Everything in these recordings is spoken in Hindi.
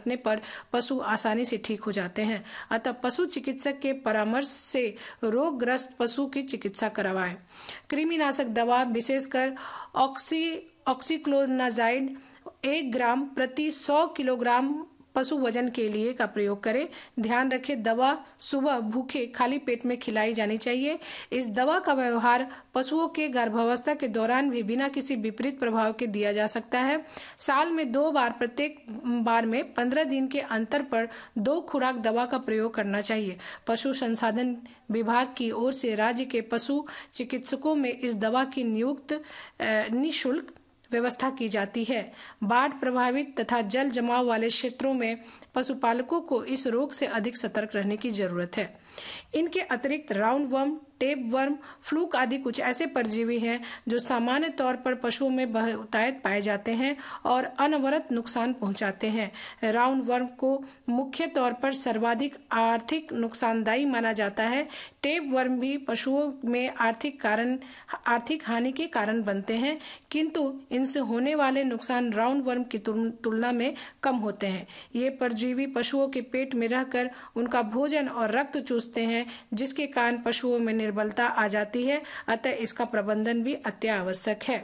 बरतने पर पशु आसानी से ठीक हो जाते हैं। अतः पशु चिकित्सक के परामर्श से रोगग्रस्त पशु की चिकित्सा करवाएं। कृमिनाशक दवा विशेषकर ऑक्सीक्लोनाजाइड 1 ग्राम प्रति 100 किलोग्राम पशु वजन के लिए का प्रयोग करें। ध्यान रखें, दवा सुबह भूखे खाली पेट में खिलाई जानी चाहिए। इस दवा का व्यवहार पशुओं के गर्भावस्था के दौरान भी बिना किसी विपरीत प्रभाव के दिया जा सकता है। साल में 2 बार, प्रत्येक बार में 15 दिन के अंतर पर 2 खुराक दवा का प्रयोग करना चाहिए। पशु संसाधन विभाग की ओर से राज्य के पशु चिकित्सकों में इस दवा की निःशुल्क व्यवस्था की जाती है। बाढ़ प्रभावित तथा जल जमाव वाले क्षेत्रों में पशुपालकों को इस रोग से अधिक सतर्क रहने की जरूरत है। इनके अतिरिक्त round worm, tape worm, fluke आदि कुछ ऐसे परजीवी हैं जो सामान्य तौर पर पशुओं में बहुतायत पाए जाते हैं और अनवरत नुकसान पहुंचाते हैं। राउंड वर्म को मुख्य तौर पर सर्वाधिक आर्थिक नुकसानदायी माना जाता है। टेप वर्म भी पशुओं में आर्थिक हानि के कारण बनते हैं, किंतु इनसे होने वाले नुकसान राउंड वर्म की तुलना में कम होते हैं। ये परजीवी पशुओं के पेट में रहकर उनका भोजन और रक्त चूसते हैं, जिसके कारण पशुओं में निर्बलता आ जाती है। अतः इसका प्रबंधन भी अत्यावश्यक है।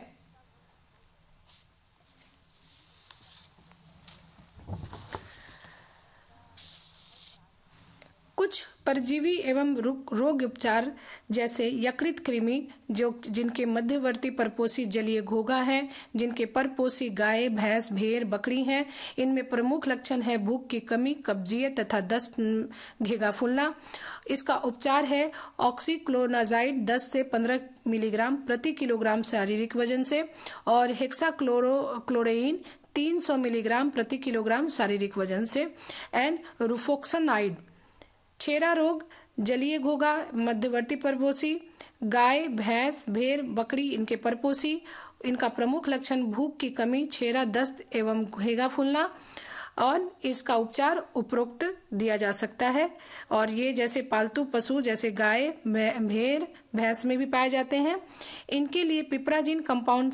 कुछ परजीवी एवं रोग उपचार जैसे यकृत कृमि, जिनके मध्यवर्ती परपोषी जलीय घोंघा है, जिनके परपोषी गाय, भैंस, भेड़, बकरी हैं। इनमें प्रमुख लक्षण है भूख की कमी, कब्जियत तथा दस्त, घेगा फूलना। इसका उपचार है ऑक्सीक्लोनाजाइड 10 से 15 मिलीग्राम प्रति किलोग्राम शारीरिक वजन से और हेक्साक्लोरोक्लोरेइन 300 मिलीग्राम प्रति किलोग्राम शारीरिक वजन से एंड रुफोक्सनाइड। छेरा रोग, जलीय घोंघा, मध्यवर्ती परपोषी गाय, भैंस, भेड़, बकरी, इनके परपोषी। इनका प्रमुख लक्षण भूख की कमी, छेरा, दस्त एवं घेगा फूलना और इसका उपचार उपरोक्त दिया जा सकता है। और ये जैसे पालतू पशु जैसे गाय, भेड़, भैंस में भी पाए जाते हैं। इनके लिए पिपराजिन कंपाउंड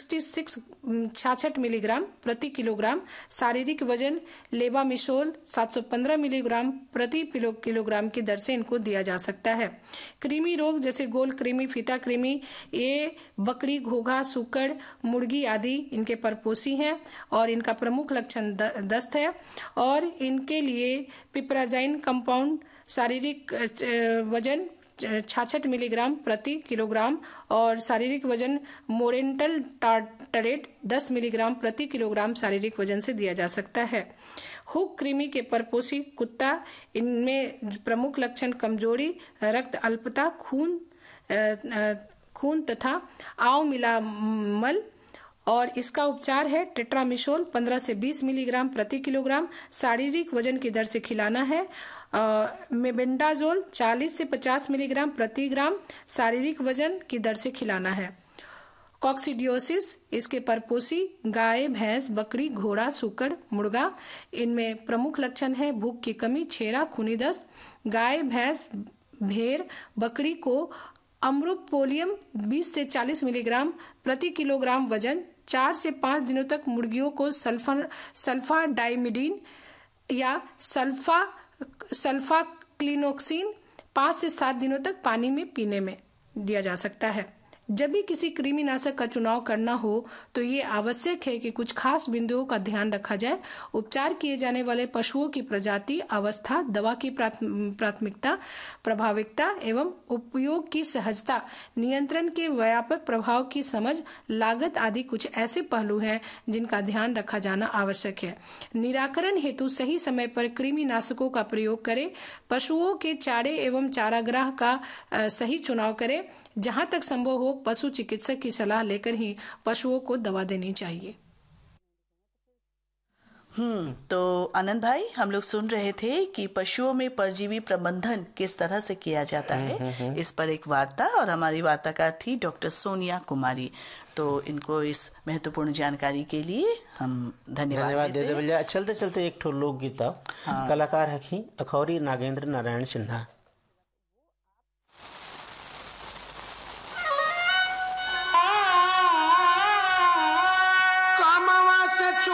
66 मिलीग्राम प्रति किलोग्राम शारीरिक वजन, लेबामिसोल 715 मिलीग्राम प्रति किलोग्राम की दर से इनको दिया जा सकता है। कृमि रोग जैसे गोल कृमि, फीता कृमि, ये बकरी, घोंघा, सूकड़, मुर्गी आदि इनके परपोषी हैं और इनका प्रमुख लक्षण दस्त है। और इनके लिए पिपराजाइन कंपाउंड शारीरिक वजन 66 मिलीग्राम प्रति किलोग्राम और शारीरिक वजन मोरेंटल टार्टरेट 10 मिलीग्राम प्रति किलोग्राम शारीरिक वजन से दिया जा सकता है। हुक कृमि के परपोषी कुत्ता, इनमें प्रमुख लक्षण कमजोरी, रक्त अल्पता, खून तथा आव मिला मल और इसका उपचार है टेट्रामिसोल 15 से 20 मिलीग्राम प्रति किलोग्राम शारीरिक वजन की दर से खिलाना है। मेबेंडाजोल 40 से 50 मिलीग्राम प्रति ग्राम शारीरिक वजन की दर से खिलाना है। कॉक्सिडियोसिस, इसके परपोषी गाय, भैंस, बकरी, घोड़ा, सूकड़, मुर्गा। इनमें प्रमुख लक्षण है भूख की कमी, छेरा, खूनी दस्त। गाय, भैंस, भेड़, बकरी को अम्रोपोलियम 20 से 40 मिलीग्राम प्रति किलोग्राम वजन 4 से 5 दिनों तक। मुर्गियों को सल्फाडाइमिडीन या सल्फाक्लिनोक्सिन 5 से 7 दिनों तक पानी में पीने में दिया जा सकता है। जब भी किसी कृमिनाशक का चुनाव करना हो तो ये आवश्यक है कि कुछ खास बिंदुओं का ध्यान रखा जाए। उपचार किए जाने वाले पशुओं की प्रजाति, अवस्था, दवा की प्राथमिकता, प्रभाविकता एवं उपयोग की सहजता, नियंत्रण के व्यापक प्रभाव की समझ, लागत आदि कुछ ऐसे पहलू हैं जिनका ध्यान रखा जाना आवश्यक है। निराकरण हेतु सही समय पर कृमिनाशकों का प्रयोग करें। पशुओं के चारे एवं चारागाह का सही चुनाव करें। जहां तक संभव हो पशु चिकित्सक की सलाह लेकर ही पशुओं को दवा देनी चाहिए। तो आनंद भाई, हम लोग सुन रहे थे कि पशुओं में परजीवी प्रबंधन किस तरह से किया जाता है। इस पर एक वार्ता, और हमारी वार्ताकार थी डॉक्टर सोनिया कुमारी। तो इनको इस महत्वपूर्ण जानकारी के लिए हम धन्यवाद देते हैं। चलते चलते एक ठो लोकगीत, कलाकार हखी अखौरी नागेंद्र नारायण सिन्हा।